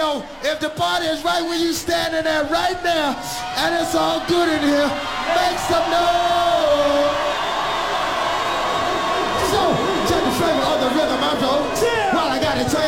know if the party is right where you standing at right now, and it's all good in here, make some